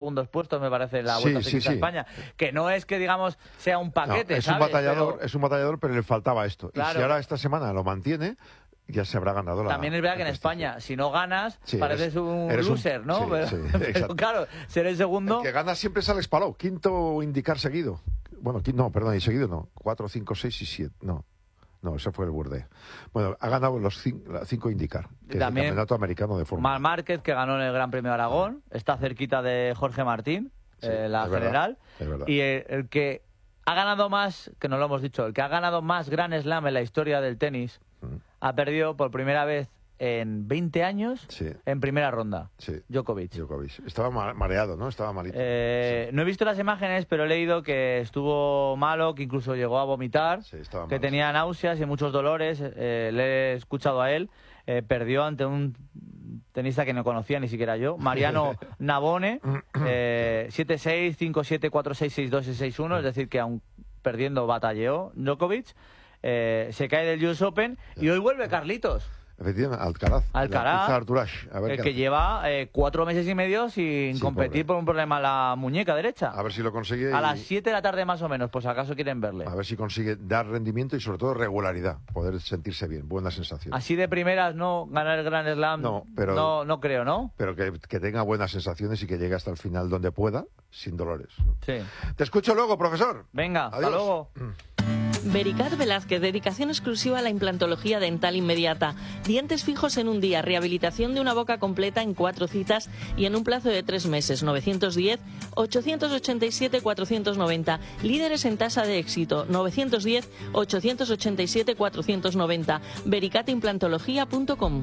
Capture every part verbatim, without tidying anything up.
segundos puestos, me parece, la Sí, Vuelta sí, Ciclista sí. España. Que no es que, digamos, sea un paquete, No, es ¿sabes? un batallador, Pero es un batallador, pero le faltaba esto. Claro. Y si ahora esta semana lo mantiene, ya se habrá ganado la. también es verdad que en España, si no ganas, Sí, pareces eres- un eres un- loser, ¿no? sí, pero, sí, pero exacto. claro, ser el segundo... El que gana siempre es Alex Palou, quinto IndyCar seguido. Bueno, qui- no, perdón, y seguido no. Cuatro, cinco, seis y siete. No, no, ese fue el Burde. Bueno, ha ganado los cin- la- cinco IndyCar, que es el También campeonato americano de Fórmula. Marc Márquez, que ganó en el Gran Premio de Aragón, está cerquita de Jorge Martín, Sí, eh, la es verdad, general. es verdad. Y el, el que ha ganado más, que no lo hemos dicho, el que ha ganado más Grand Slam en la historia del tenis, Mm. ha perdido por primera vez en veinte años Sí. en primera ronda. Sí. Djokovic. Djokovic. Estaba ma- mareado, ¿no? Estaba malito. Eh, No he visto las imágenes, pero he leído que estuvo malo, que incluso llegó a vomitar, Sí, estaba que malo, tenía náuseas y muchos dolores. Eh, le he escuchado a él. Eh, perdió ante un tenista que no conocía ni siquiera yo, Mariano Navone, eh, siete seis, cinco siete, cuatro seis, seis dos y seis uno, es decir, que aún perdiendo batalleó Djokovic. Eh, se cae del U S Open y hoy vuelve Carlitos. Efectivamente, Alcaraz. Alcaraz, La Artur Ashe. A ver el qué que hace. lleva eh, cuatro meses y medio sin Sí, competir pobre. por un problema en la muñeca derecha. A ver si lo consigue. A y- las siete de la tarde más o menos, pues acaso quieren verle. A ver si consigue dar rendimiento y sobre todo regularidad, poder sentirse bien, buena sensación. Así de primeras, no ganar el Grand Slam, No, pero- no, no creo, ¿no? Pero que, que tenga buenas sensaciones y que llegue hasta el final donde pueda, sin dolores. Sí. Te escucho luego, profesor. Venga, hasta Adiós. luego. Vericat Velázquez, dedicación exclusiva a la implantología dental inmediata. Dientes fijos en un día, rehabilitación de una boca completa en cuatro citas y en un plazo de tres meses. novecientos diez, ochocientos ochenta y siete, cuatrocientos noventa. Líderes en tasa de éxito. novecientos diez, ochocientos ochenta y siete, cuatrocientos noventa. vericat implantología punto com.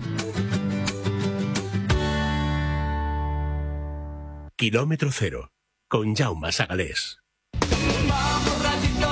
Kilómetro cero, con Jaume Sagalés. Vamos, Rayito,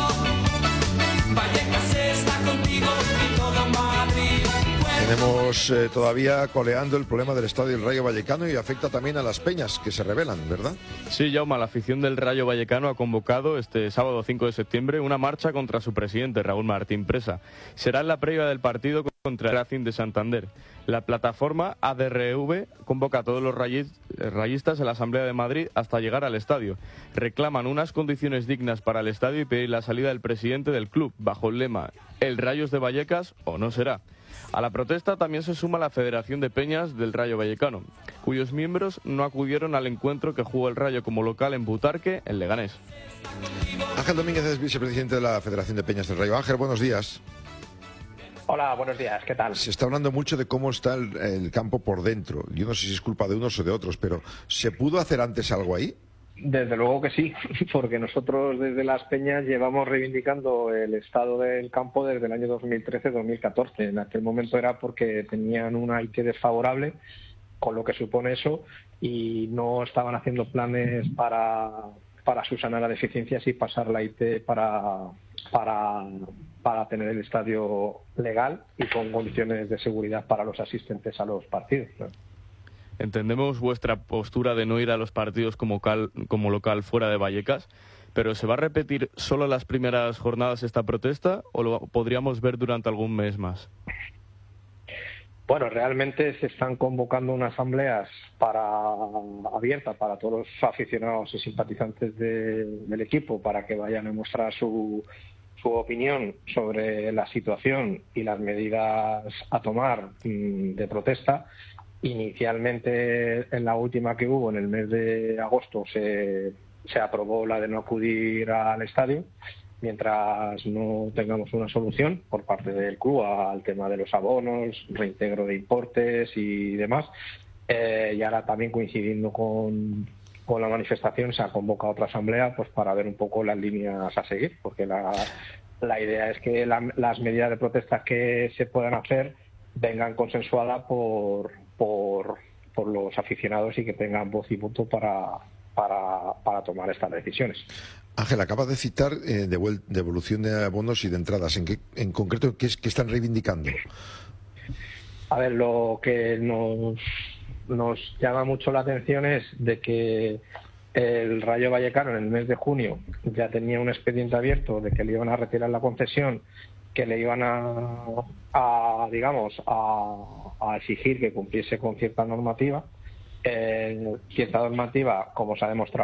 Vallecas está contigo y todo Madrid. Tenemos eh, todavía coleando el problema del estadio del Rayo Vallecano y afecta también a las peñas que se rebelan, ¿verdad? Sí, Jaume, la afición del Rayo Vallecano ha convocado este sábado cinco de septiembre una marcha contra su presidente, Raúl Martín Presa. Será en la previa del partido contra el Racing de Santander. La plataforma A D R V convoca a todos los rayi- rayistas en la Asamblea de Madrid hasta llegar al estadio. Reclaman unas condiciones dignas para el estadio y pedir la salida del presidente del club, bajo el lema «El Rayo es de Vallecas o no será». A la protesta también se suma la Federación de Peñas del Rayo Vallecano, cuyos miembros no acudieron al encuentro que jugó el Rayo como local en Butarque, en Leganés. Ángel Domínguez es vicepresidente de la Federación de Peñas del Rayo. Ángel, buenos días. Hola, buenos días, ¿qué tal? Se está hablando mucho de cómo está el, el campo por dentro. Yo no sé si es culpa de unos o de otros, pero ¿se pudo hacer antes algo ahí? Desde luego que sí, porque nosotros desde Las Peñas llevamos reivindicando el estado del campo desde el año dos mil trece dos mil catorce. En aquel momento era porque tenían una I T desfavorable, con lo que supone eso, y no estaban haciendo planes para, para subsanar las deficiencias y pasar la I T para, para, para tener el estadio legal y con condiciones de seguridad para los asistentes a los partidos, ¿no? Entendemos vuestra postura de no ir a los partidos como, cal- como local fuera de Vallecas, pero ¿se va a repetir solo las primeras jornadas esta protesta o lo podríamos ver durante algún mes más? Bueno, realmente se están convocando unas asambleas para abiertas para todos los aficionados y simpatizantes de- del equipo para que vayan a mostrar su, su opinión sobre la situación y las medidas a tomar mm, de protesta. Inicialmente, en la última que hubo, en el mes de agosto, se, se aprobó la de no acudir al estadio, mientras no tengamos una solución por parte del club al tema de los abonos, reintegro de importes y demás. Eh, y ahora también coincidiendo con, con la manifestación se ha convocado otra asamblea pues para ver un poco las líneas a seguir, porque la, la idea es que la, las medidas de protesta que se puedan hacer vengan consensuadas por, por, por los aficionados y que tengan voz y voto para, para, para tomar estas decisiones. Ángel, acabas de citar eh, devuel- devolución de abonos y de entradas. ¿En qué, en concreto, qué, es, qué están reivindicando? A ver, lo que nos, nos llama mucho la atención es de que el Rayo Vallecano en el mes de junio ya tenía un expediente abierto de que le iban a retirar la concesión, que le iban a, a digamos, a, a exigir que cumpliese con cierta normativa. Eh, cierta normativa, como se ha demostrado